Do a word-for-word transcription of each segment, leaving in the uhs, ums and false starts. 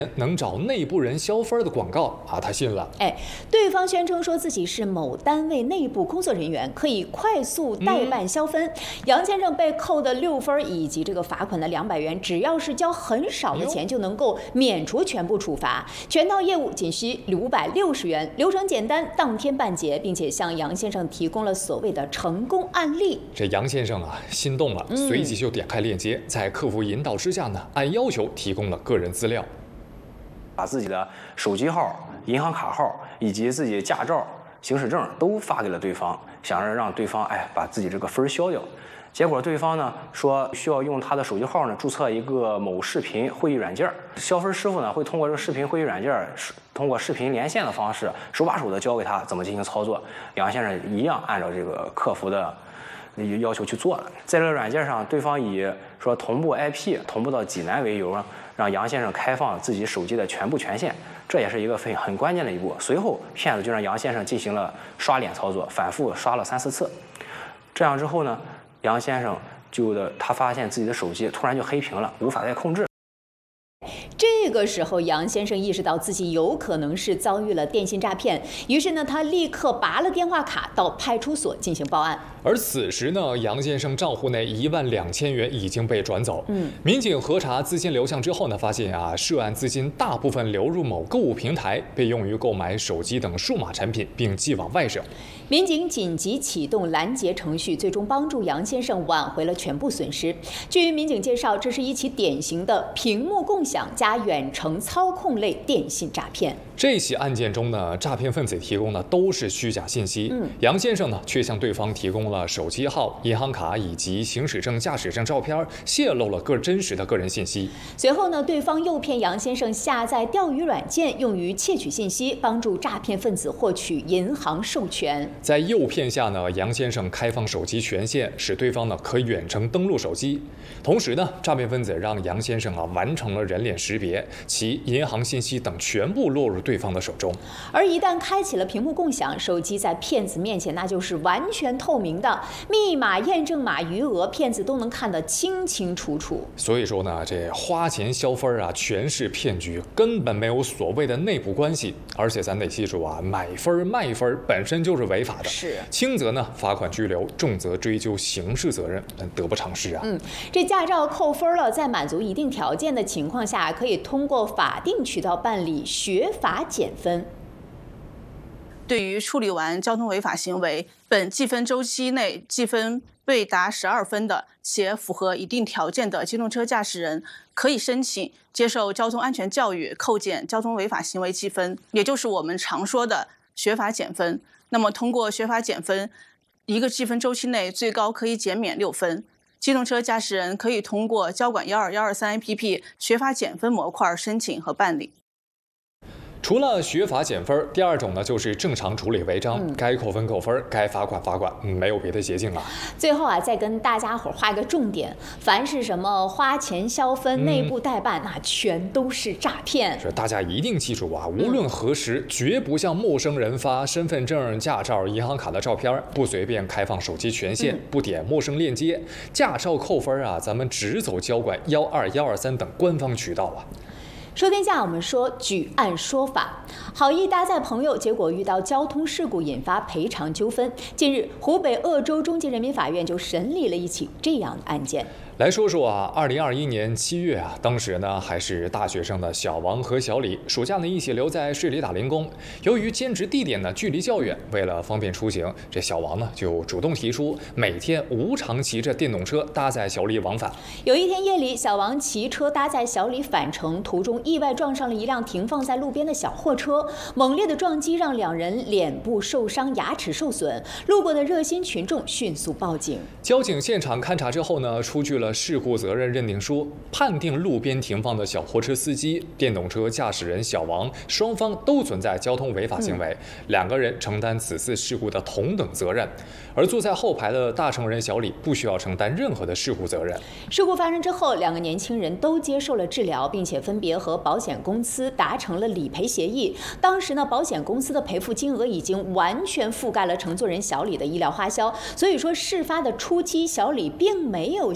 能找内部人消分的广告啊，他信了。 哎，对方宣称说自己是某单位内部工作人员，可以快速代办消分。嗯、杨先生被扣的六分以及这个罚款的两百元，只要是交很少的钱就能够免除全部处罚，全套业务仅需五百六十元，流程简单，当天办结，并且向杨先生提供了所谓的成功案例。 这杨先生啊，心动了，随即就点开链接，在客服引导之下呢，按要求提供了个人资料。 把自己的手机号、银行卡号以及自己驾照、行驶证都发给了对方，想着让对方哎把自己这个分消掉。结果对方呢说需要用他的手机号呢注册一个某视频会议软件，消分师傅呢会通过这个视频会议软件，通过视频连线的方式，手把手的教给他怎么进行操作。杨先生一样按照这个客服的要求去做了。在这个软件上，对方以说同步 I P 同步到济南为由，让杨先生开放自己手机的全部权限，这也是一个很很关键的一步。随后，骗子就让杨先生进行了刷脸操作，反复刷了三四次。这样之后呢，杨先生就的他发现自己的手机突然就黑屏了，无法再控制。 这个时候，杨先生意识到自己有可能是遭遇了电信诈骗，于是呢，他立刻拔了电话卡到派出所进行报案。 而此时呢，杨先生账户内一万两千元已经被转走。嗯，民警核查资金流向之后呢，发现啊，涉案资金大部分流入某购物平台，被用于购买手机等数码产品，并寄往外省。 民警紧急启动拦截程序，最终帮助杨先生挽回了全部损失。据民警介绍，这是一起典型的屏幕共享加远程操控类电信诈骗。 这起案件中呢，诈骗分子提供的都是虚假信息。嗯，杨先生呢，却向对方提供了手机号、银行卡以及行驶证、驾驶证照片，泄露了个真实的个人信息。 随后呢，对方诱骗杨先生下载钓鱼软件，用于窃取信息，帮助诈骗分子获取银行授权。 在诱骗下呢，杨先生开放手机权限，使对方呢可远程登录手机。同时呢，诈骗分子让杨先生啊完成了人脸识别，其银行信息等全部落入对方的手中。 而一旦开启了屏幕共享，手机在骗子面前那就是完全透明的，密码、验证码、余额，骗子都能看得清清楚楚。 所以说呢，这花钱消分啊，全是骗局，根本没有所谓的内部关系。而且咱得记住啊，买分卖分本身就是违法的， 是轻则呢罚款拘留，重则追究刑事责任，得不偿失啊。 嗯，这驾照扣分了，在满足一定条件的情况下，可以通过法定渠道办理学法减分。 对于处理完交通违法行为，本记分周期内记分未达十二分的，且符合一定条件的机动车驾驶人，可以申请接受交通安全教育，扣减交通违法行为记分，也就是我们常说的学法减分。那么通过学法减分，一个记分周期内最高可以减免六分。机动车驾驶人可以通过交管一二一二三 A P P 学法减分模块申请和办理。 除了学法减分，第二种呢就是正常处理违章，嗯、该扣分扣分，该罚款罚款，嗯、没有别的捷径了。 最后啊，再跟大家伙画一个重点：凡是什么花钱消分、嗯、内部代办，那全都是诈骗。 是大家一定记住啊，无论何时，嗯、绝不向陌生人发身份证、驾照、银行卡的照片，不随便开放手机权限，嗯、不点陌生链接。驾照扣分啊，咱们只走交管幺二幺二三等官方渠道啊。 说天下，我们说举案说法，好意搭载朋友，结果遇到交通事故，引发赔偿纠纷。近日，湖北鄂州中级人民法院就审理了一起这样的案件。 来说说啊，二零二一年七月啊，当时呢还是大学生的小王和小李，暑假呢一起留在市里打零工。由于兼职地点呢距离较远，为了方便出行，这小王呢就主动提出每天无偿骑着电动车搭载小李往返。 有一天夜里，小王骑车搭载小李返程，途中意外撞上了一辆停放在路边的小货车，猛烈的撞击让两人脸部受伤，牙齿受损。路过的热心群众迅速报警。 交警现场勘查之后呢，出具了事故责任认定书，判定路边停放的小货车司机、电动车驾驶人小王双方都存在交通违法行为，嗯、两个人承担此次事故的同等责任，而坐在后排的大成人小李不需要承担任何的事故责任。 事故发生之后，两个年轻人都接受了治疗，并且分别和保险公司达成了理赔协议。当时呢，保险公司的赔付金额已经完全覆盖了乘坐人小李的医疗花销，所以说事发的初期，小李并没有向小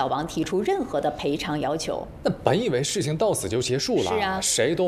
小王提出任何的赔偿要求。 那本以为事情到此就结束了， 是啊， 谁都